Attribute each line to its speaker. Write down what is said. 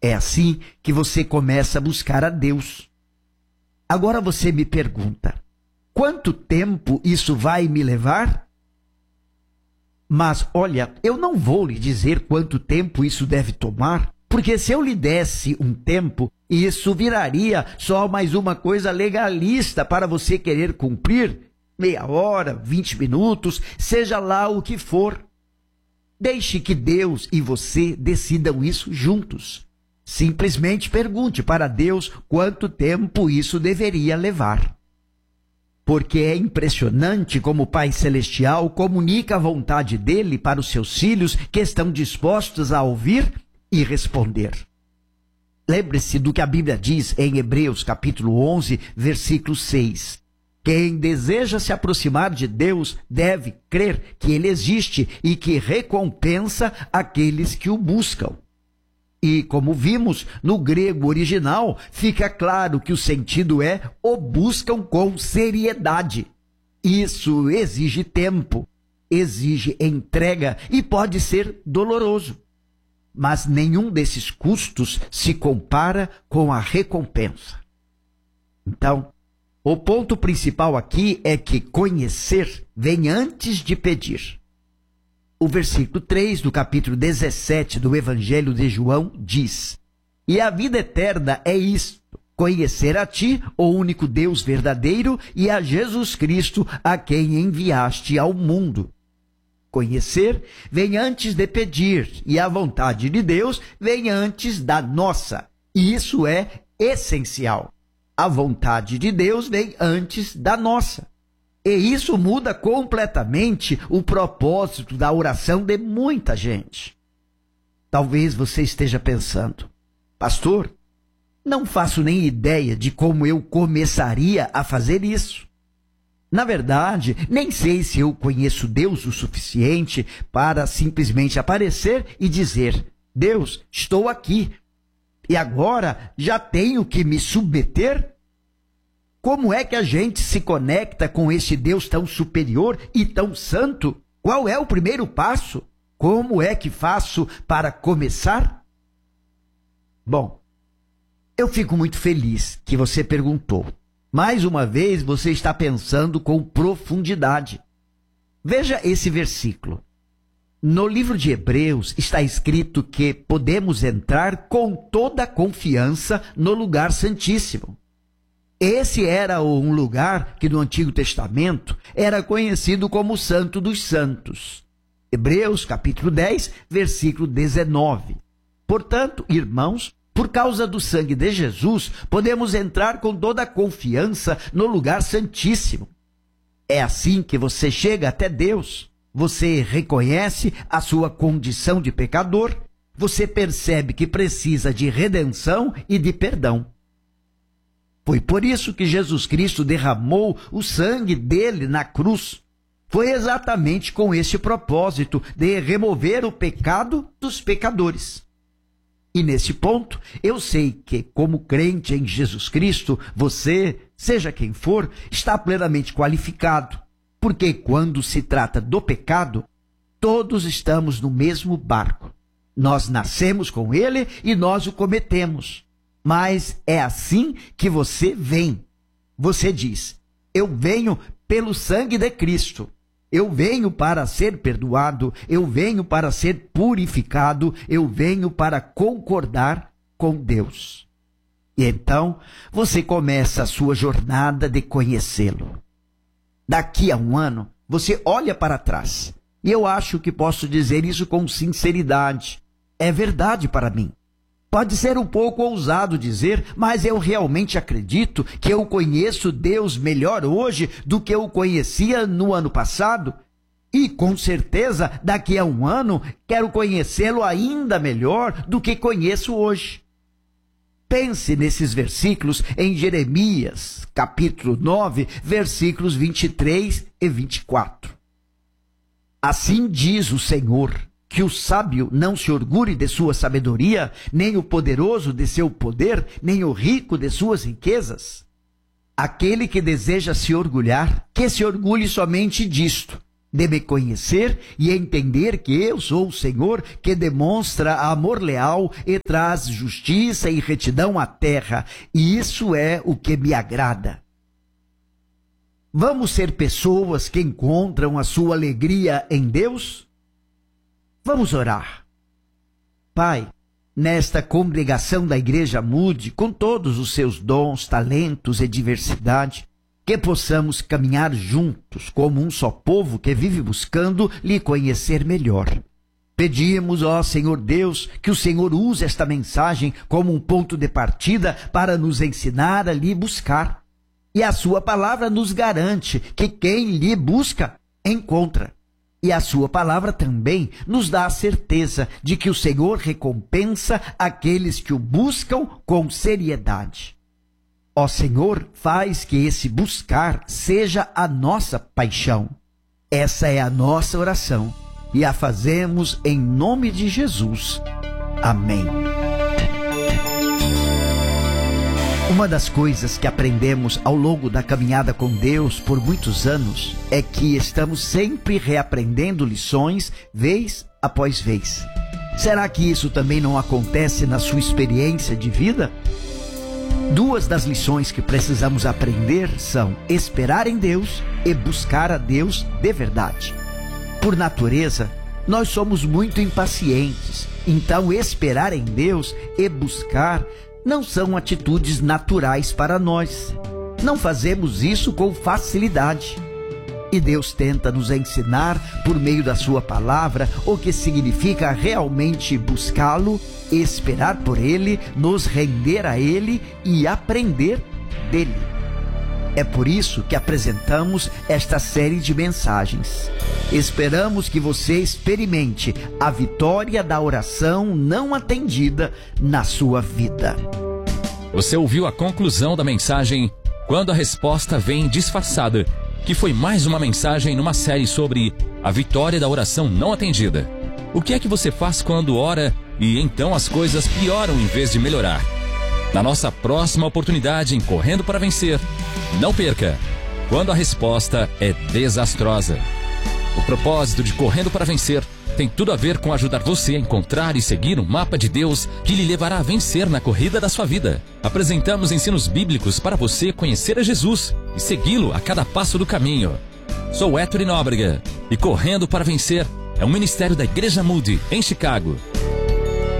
Speaker 1: É assim que você começa a buscar a Deus. Agora você me pergunta, quanto tempo isso vai me levar? Mas olha, eu não vou lhe dizer quanto tempo isso deve tomar, porque se eu lhe desse um tempo, isso viraria só mais uma coisa legalista para você querer cumprir, meia hora, 20 minutos, seja lá o que for. Deixe que Deus e você decidam isso juntos. Simplesmente pergunte para Deus quanto tempo isso deveria levar. Porque é impressionante como o Pai Celestial comunica a vontade dele para os seus filhos que estão dispostos a ouvir e responder. Lembre-se do que a Bíblia diz em Hebreus capítulo 11, versículo 6. Quem deseja se aproximar de Deus deve crer que Ele existe e que recompensa aqueles que o buscam. E, como vimos, no grego original, fica claro que o sentido é o buscam com seriedade. Isso exige tempo, exige entrega e pode ser doloroso. Mas nenhum desses custos se compara com a recompensa. Então, o ponto principal aqui é que conhecer vem antes de pedir. O versículo 3 do capítulo 17 do Evangelho de João diz: E a vida eterna é isto, conhecer a ti, o único Deus verdadeiro, e a Jesus Cristo, a quem enviaste ao mundo. Conhecer vem antes de pedir, e a vontade de Deus vem antes da nossa. E isso é essencial. A vontade de Deus vem antes da nossa. E isso muda completamente o propósito da oração de muita gente. Talvez você esteja pensando, pastor, não faço nem ideia de como eu começaria a fazer isso. Na verdade, nem sei se eu conheço Deus o suficiente para simplesmente aparecer e dizer, Deus, estou aqui. E agora já tenho que me submeter? Como é que a gente se conecta com esse Deus tão superior e tão santo? Qual é o primeiro passo? Como é que faço para começar? Bom, eu fico muito feliz que você perguntou. Mais uma vez, você está pensando com profundidade. Veja esse versículo. No livro de Hebreus está escrito que podemos entrar com toda a confiança no lugar santíssimo. Esse era um lugar que no Antigo Testamento era conhecido como o Santo dos Santos. Hebreus capítulo 10, versículo 19. Portanto, irmãos, por causa do sangue de Jesus, podemos entrar com toda a confiança no lugar santíssimo. É assim que você chega até Deus. Você reconhece a sua condição de pecador, você percebe que precisa de redenção e de perdão. Foi por isso que Jesus Cristo derramou o sangue dele na cruz. Foi exatamente com esse propósito de remover o pecado dos pecadores. E nesse ponto, eu sei que, como crente em Jesus Cristo, você, seja quem for, está plenamente qualificado. Porque quando se trata do pecado, todos estamos no mesmo barco. Nós nascemos com ele e nós o cometemos. Mas é assim que você vem. Você diz, eu venho pelo sangue de Cristo. Eu venho para ser perdoado, eu venho para ser purificado, eu venho para concordar com Deus. E então, você começa a sua jornada de conhecê-lo. Daqui a um ano, você olha para trás. E eu acho que posso dizer isso com sinceridade. É verdade para mim. Pode ser um pouco ousado dizer, mas eu realmente acredito que eu conheço Deus melhor hoje do que eu conhecia no ano passado. E, com certeza, daqui a um ano, quero conhecê-lo ainda melhor do que conheço hoje. Pense nesses versículos em Jeremias, capítulo 9, versículos 23 e 24. Assim diz o Senhor, que o sábio não se orgulhe de sua sabedoria, nem o poderoso de seu poder, nem o rico de suas riquezas. Aquele que deseja se orgulhar, que se orgulhe somente disto, de me conhecer e entender que eu sou o Senhor que demonstra amor leal e traz justiça e retidão à terra. E isso é o que me agrada. Vamos ser pessoas que encontram a sua alegria em Deus? Vamos orar. Pai, nesta congregação da Igreja Mude, com todos os seus dons, talentos e diversidade, que possamos caminhar juntos como um só povo que vive buscando lhe conhecer melhor. Pedimos, ó Senhor Deus, que o Senhor use esta mensagem como um ponto de partida para nos ensinar a lhe buscar. E a sua palavra nos garante que quem lhe busca, encontra. E a sua palavra também nos dá a certeza de que o Senhor recompensa aqueles que o buscam com seriedade. Ó Senhor, faz que esse buscar seja a nossa paixão. Essa é a nossa oração e a fazemos em nome de Jesus. Amém. Uma das coisas que aprendemos ao longo da caminhada com Deus por muitos anos é que estamos sempre reaprendendo lições, vez após vez. Será que isso também não acontece na sua experiência de vida? Duas das lições que precisamos aprender são esperar em Deus e buscar a Deus de verdade. Por natureza, nós somos muito impacientes, então esperar em Deus e buscar não são atitudes naturais para nós. Não fazemos isso com facilidade. E Deus tenta nos ensinar, por meio da sua palavra, o que significa realmente buscá-lo, esperar por Ele, nos render a Ele e aprender dele. É por isso que apresentamos esta série de mensagens. Esperamos que você experimente a vitória da oração não atendida na sua vida.
Speaker 2: Você ouviu a conclusão da mensagem Quando a Resposta Vem Disfarçada, que foi mais uma mensagem numa série sobre a vitória da oração não atendida. O que é que você faz quando ora e então as coisas pioram em vez de melhorar? Na nossa próxima oportunidade em Correndo para Vencer, não perca, quando a resposta é desastrosa. O propósito de Correndo para Vencer tem tudo a ver com ajudar você a encontrar e seguir um mapa de Deus que lhe levará a vencer na corrida da sua vida. Apresentamos ensinos bíblicos para você conhecer a Jesus e segui-lo a cada passo do caminho. Sou Héctor Nóbrega e Correndo para Vencer é um ministério da Igreja Mude, em Chicago.